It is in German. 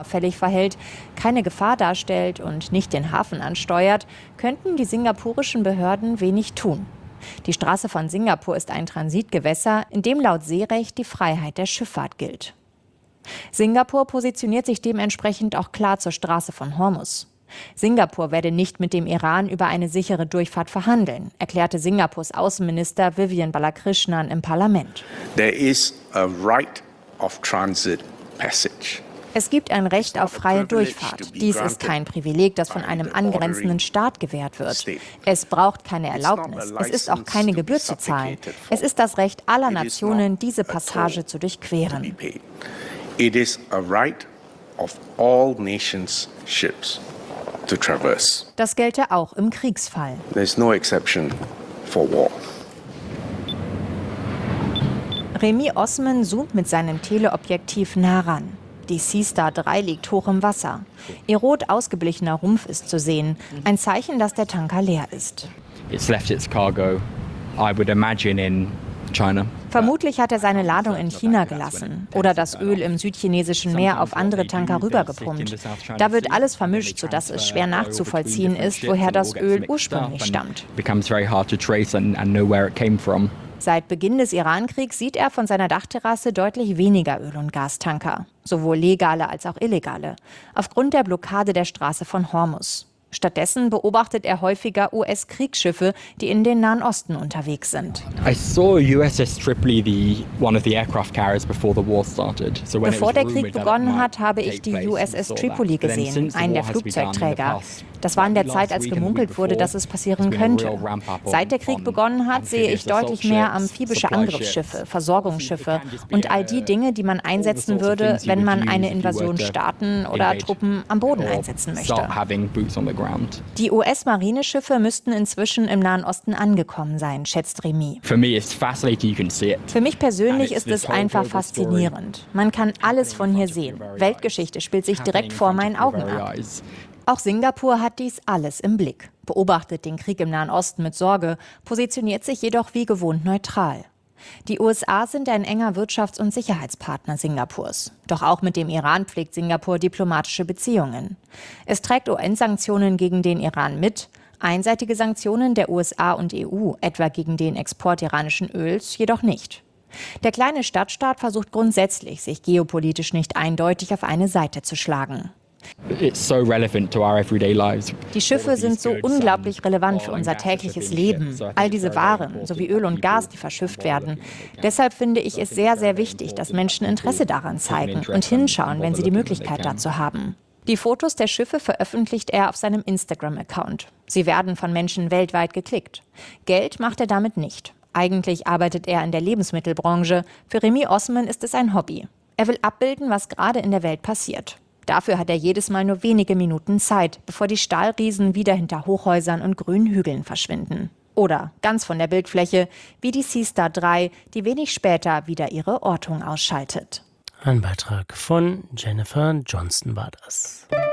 auffällig verhält, keine Gefahr darstellt und nicht den Hafen ansteuert, könnten die singapurischen Behörden wenig tun. Die Straße von Singapur ist ein Transitgewässer, in dem laut Seerecht die Freiheit der Schifffahrt gilt. Singapur positioniert sich dementsprechend auch klar zur Straße von Hormuz. Singapur werde nicht mit dem Iran über eine sichere Durchfahrt verhandeln, erklärte Singapurs Außenminister Vivian Balakrishnan im Parlament. There is a right of transit passage. Es gibt ein Recht auf freie Durchfahrt. Dies ist kein Privileg, das von einem angrenzenden Staat gewährt wird. Es braucht keine Erlaubnis. Es ist auch keine Gebühr zu zahlen. Es ist das Recht aller Nationen, diese Passage zu durchqueren. It is a right of all nations' ships to traverse. Das gelte auch im Kriegsfall. There's no exception for war. Remy Osman zoomt mit seinem Teleobjektiv nah ran. Die Seastar 3 liegt hoch im Wasser. Ihr rot ausgeblichener Rumpf ist zu sehen. Ein Zeichen, dass der Tanker leer ist. It's left its cargo, I would imagine, in China. Vermutlich hat er seine Ladung in China gelassen oder das Öl im südchinesischen Meer auf andere Tanker rübergepumpt. Da wird alles vermischt, sodass es schwer nachzuvollziehen ist, woher das Öl ursprünglich stammt. Seit Beginn des Irankriegs sieht er von seiner Dachterrasse deutlich weniger Öl- und Gastanker, sowohl legale als auch illegale, aufgrund der Blockade der Straße von Hormuz. Stattdessen beobachtet er häufiger US-Kriegsschiffe, die in den Nahen Osten unterwegs sind. Bevor der Krieg begonnen hat, habe ich die USS Tripoli gesehen, einen der Flugzeugträger. Das war in der Zeit, als gemunkelt wurde, dass es passieren könnte. Seit der Krieg begonnen hat, sehe ich deutlich mehr amphibische Angriffsschiffe, Versorgungsschiffe und all die Dinge, die man einsetzen würde, wenn man eine Invasion starten oder Truppen am Boden einsetzen möchte. Die US-Marineschiffe müssten inzwischen im Nahen Osten angekommen sein, schätzt Remy. Für mich persönlich ist es einfach faszinierend. Man kann alles von hier sehen. Weltgeschichte spielt sich direkt vor meinen Augen ab. Auch Singapur hat dies alles im Blick, beobachtet den Krieg im Nahen Osten mit Sorge, positioniert sich jedoch wie gewohnt neutral. Die USA sind ein enger Wirtschafts- und Sicherheitspartner Singapurs. Doch auch mit dem Iran pflegt Singapur diplomatische Beziehungen. Es trägt UN-Sanktionen gegen den Iran mit, einseitige Sanktionen der USA und EU, etwa gegen den Export iranischen Öls, jedoch nicht. Der kleine Stadtstaat versucht grundsätzlich, sich geopolitisch nicht eindeutig auf eine Seite zu schlagen. Die Schiffe sind so unglaublich relevant für unser tägliches Leben. All diese Waren, sowie Öl und Gas, die verschifft werden. Deshalb finde ich es sehr, sehr wichtig, dass Menschen Interesse daran zeigen und hinschauen, wenn sie die Möglichkeit dazu haben. Die Fotos der Schiffe veröffentlicht er auf seinem Instagram-Account. Sie werden von Menschen weltweit geklickt. Geld macht er damit nicht. Eigentlich arbeitet er in der Lebensmittelbranche. Für Remy Osman ist es ein Hobby. Er will abbilden, was gerade in der Welt passiert. Dafür hat er jedes Mal nur wenige Minuten Zeit, bevor die Stahlriesen wieder hinter Hochhäusern und grünen Hügeln verschwinden. Oder ganz von der Bildfläche, wie die Seastar 3, die wenig später wieder ihre Ortung ausschaltet. Ein Beitrag von Jennifer Johnston war das.